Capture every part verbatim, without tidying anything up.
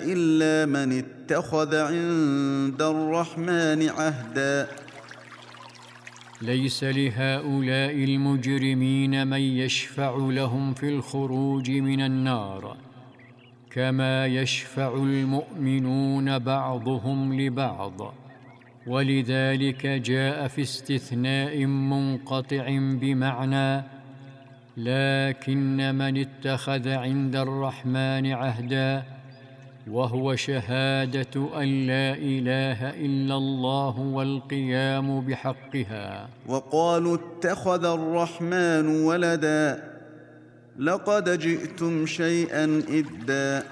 إلا من اتخذ عند الرحمن عهدا. ليس لهؤلاء المجرمين من يشفع لهم في الخروج من النار كما يشفع المؤمنون بعضهم لبعض، ولذلك جاء في استثناء منقطع بمعنى لكن من اتخذ عند الرحمن عهدا، وهو شهادة أن لا إله إلا الله والقيام بحقها. وقالوا اتخذ الرحمن ولدا لقد جئتم شيئا إدا.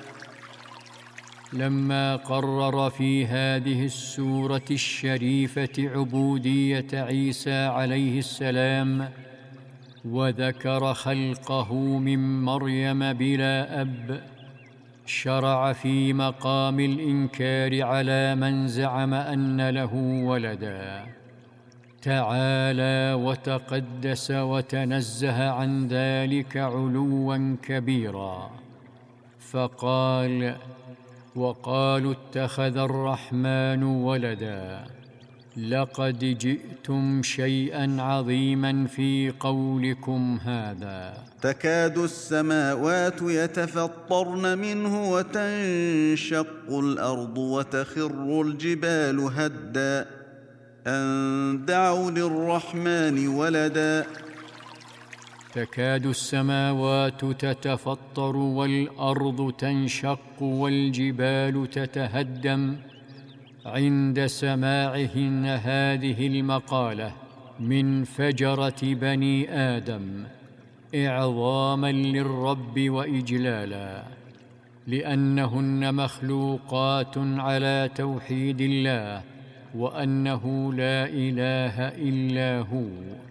لما قرر في هذه السورة الشريفة عبودية عيسى عليه السلام وذكر خلقه من مريم بلا أب، شرع في مقام الإنكار على من زعم أن له ولدا. تعالى وتقدس وتنزه عن ذلك علوا كبيرا، فقال: وقالوا اتخذ الرحمن ولدا. لقد جئتم شيئا عظيما في قولكم هذا. تكاد السماوات يتفطرن منه وتنشق الأرض وتخر الجبال هدا أن دعوا للرحمن ولدا. تكاد السماوات تتفطر والأرض تنشق والجبال تتهدم عند سماعهن هذه المقالة من فجرة بني آدم إعظاما للرب وإجلالا، لأنهن مخلوقات على توحيد الله وأنه لا إله إلا هو.